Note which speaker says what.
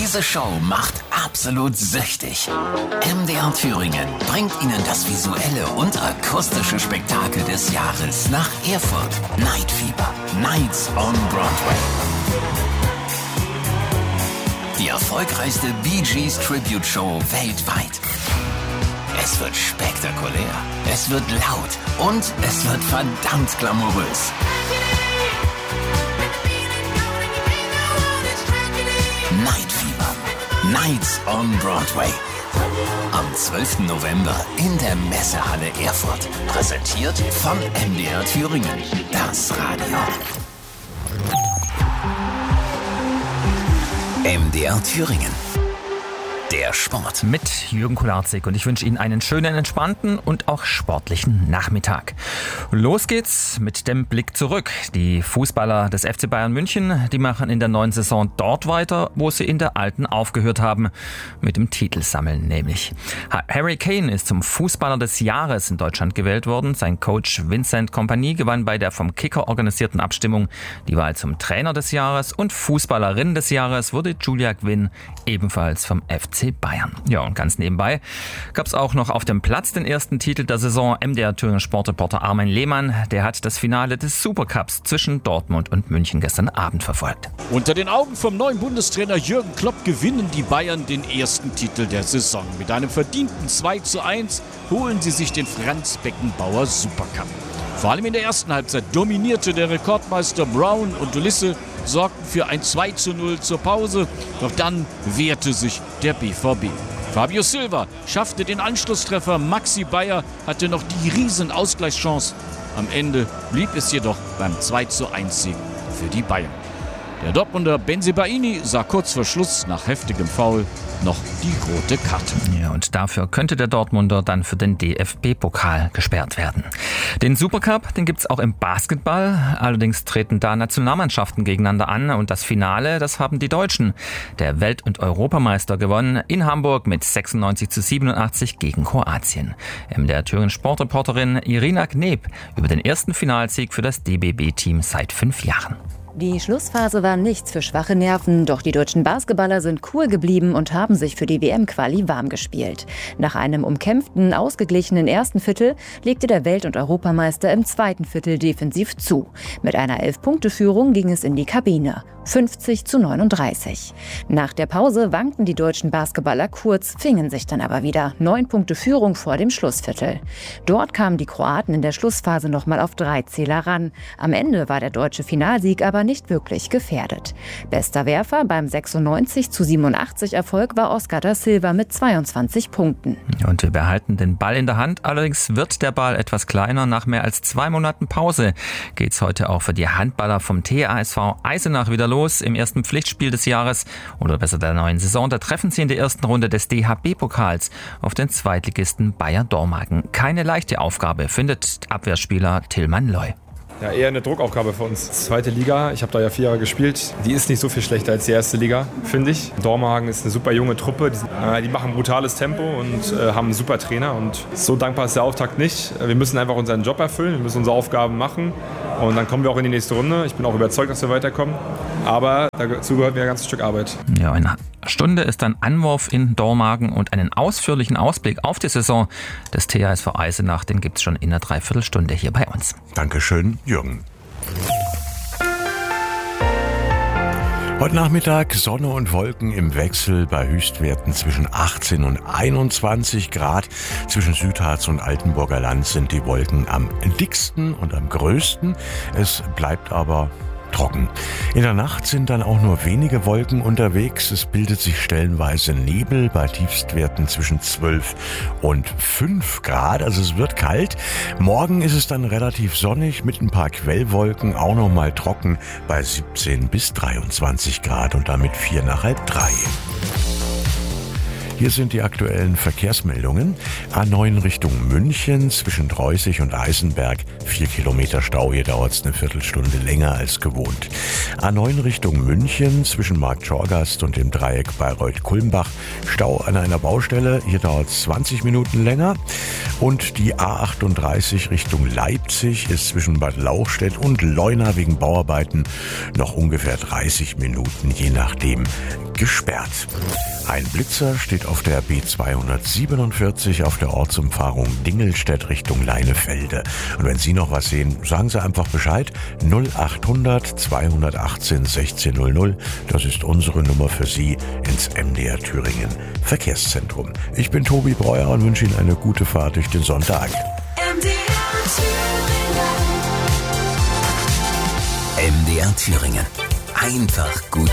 Speaker 1: Diese Show macht absolut süchtig. MDR Thüringen bringt Ihnen das visuelle und akustische Spektakel des Jahres nach Erfurt. Night Fever. Nights on Broadway. Die erfolgreichste Bee Gees Tribute Show weltweit. Es wird spektakulär, es wird laut und es wird verdammt glamourös. Night Fever. Nights on Broadway. Am 12. November in der Messehalle Erfurt. Präsentiert von MDR Thüringen. Das Radio. MDR Thüringen. Der Sport.
Speaker 2: Mit Jürgen Kularczyk und ich wünsche Ihnen einen schönen, entspannten und auch sportlichen Nachmittag. Los geht's mit dem Blick zurück. Die Fußballer des FC Bayern München, die machen in der neuen Saison dort weiter, wo sie in der alten aufgehört haben. Mit dem Titelsammeln nämlich. Harry Kane ist zum Fußballer des Jahres in Deutschland gewählt worden. Sein Coach Vincent Kompany gewann bei der vom Kicker organisierten Abstimmung die Wahl zum Trainer des Jahres und Fußballerin des Jahres wurde Julia Gwynn, ebenfalls vom FC Bayern. Ja, und ganz nebenbei gab es auch noch auf dem Platz den ersten Titel der Saison. MDR Thüringen Sportreporter Armin Lehmann, der hat das Finale des Supercups zwischen Dortmund und München gestern Abend verfolgt.
Speaker 3: Unter den Augen vom neuen Bundestrainer Jürgen Klopp gewinnen die Bayern den ersten Titel der Saison. Mit einem verdienten 2:1 holen sie sich den Franz Beckenbauer Supercup. Vor allem in der ersten Halbzeit dominierte der Rekordmeister Brown und Ulisse, sorgten für ein 2:0 zur Pause. Doch dann wehrte sich der BVB. Fabio Silva schaffte den Anschlusstreffer. Maxi Bayer hatte noch die riesen Ausgleichschance. Am Ende blieb es jedoch beim 2:1-Sieg für die Bayern. Der Dortmunder Bensebaini sah kurz vor Schluss nach heftigem Foul noch die rote Karte.
Speaker 2: Ja, und dafür könnte der Dortmunder dann für den DFB-Pokal gesperrt werden. Den Supercup, den gibt's auch im Basketball. Allerdings treten da Nationalmannschaften gegeneinander an und das Finale, das haben die Deutschen. Der Welt- und Europameister gewonnen in Hamburg mit 96:87 gegen Kroatien. Der Thüringen Sportreporterin Irina Kneb über den ersten Finalsieg für das DBB-Team seit 5 Jahren.
Speaker 4: Die Schlussphase war nichts für schwache Nerven, doch die deutschen Basketballer sind cool geblieben und haben sich für die WM-Quali warm gespielt. Nach einem umkämpften, ausgeglichenen ersten Viertel legte der Welt- und Europameister im zweiten Viertel defensiv zu. Mit einer 11-Punkte-Führung ging es in die Kabine. 50:39. Nach der Pause wankten die deutschen Basketballer kurz, fingen sich dann aber wieder. 9 Punkte Führung vor dem Schlussviertel. Dort kamen die Kroaten in der Schlussphase nochmal auf 3 Zähler ran. Am Ende war der deutsche Finalsieg aber nicht wirklich gefährdet. Bester Werfer beim 96:87 Erfolg war Oscar da Silva mit 22 Punkten.
Speaker 2: Und wir behalten den Ball in der Hand. Allerdings wird der Ball etwas kleiner. Nach mehr als 2 Monaten Pause geht's heute auch für die Handballer vom THSV Eisenach wieder los. Im ersten Pflichtspiel des Jahres oder besser der neuen Saison. Da treffen sie in der ersten Runde des DHB-Pokals auf den Zweitligisten Bayer Dormagen. Keine leichte Aufgabe, findet Abwehrspieler Tillmann Loy.
Speaker 5: Ja, eher eine Druckaufgabe für uns. Zweite Liga, ich habe da ja 4 Jahre gespielt. Die ist nicht so viel schlechter als die erste Liga, finde ich. Dormagen ist eine super junge Truppe. Die machen brutales Tempo und haben einen super Trainer. Und so dankbar ist der Auftakt nicht. Wir müssen einfach unseren Job erfüllen, wir müssen unsere Aufgaben machen. Und dann kommen wir auch in die nächste Runde. Ich bin auch überzeugt, dass wir weiterkommen. Aber dazu gehört mir ein ganzes Stück Arbeit.
Speaker 2: Ja, in einer Stunde ist dann Anwurf in Dormagen und einen ausführlichen Ausblick auf die Saison des THSV Eisenach, den gibt es schon in einer Dreiviertelstunde hier bei uns.
Speaker 6: Dankeschön, Jürgen. Heute Nachmittag Sonne und Wolken im Wechsel bei Höchstwerten zwischen 18 und 21 Grad. Zwischen Südharz und Altenburger Land sind die Wolken am dicksten und am größten. Es bleibt aber trocken. In der Nacht sind dann auch nur wenige Wolken unterwegs. Es bildet sich stellenweise Nebel bei Tiefstwerten zwischen 12 und 5 Grad. Also es wird kalt. Morgen ist es dann relativ sonnig mit ein paar Quellwolken, auch nochmal trocken bei 17 bis 23 Grad und damit 4 nach halb 3. Hier sind die aktuellen Verkehrsmeldungen. A9 Richtung München zwischen Dreußig und Eisenberg. 4 Kilometer Stau, hier dauert es eine Viertelstunde länger als gewohnt. A9 Richtung München zwischen Marktschorgast und dem Dreieck Bayreuth-Kulmbach. Stau an einer Baustelle, hier dauert es 20 Minuten länger. Und die A38 Richtung Leipzig ist zwischen Bad Lauchstädt und Leuna wegen Bauarbeiten noch ungefähr 30 Minuten, je nachdem, gesperrt. Ein Blitzer steht auf der B247 auf der Ortsumfahrung Dingelstedt Richtung Leinefelde. Und wenn Sie noch was sehen, sagen Sie einfach Bescheid. 0800 218 1600. Das ist unsere Nummer für Sie ins MDR Thüringen Verkehrszentrum. Ich bin Tobi Breuer und wünsche Ihnen eine gute Fahrt durch den Sonntag.
Speaker 1: MDR Thüringen. Einfach gut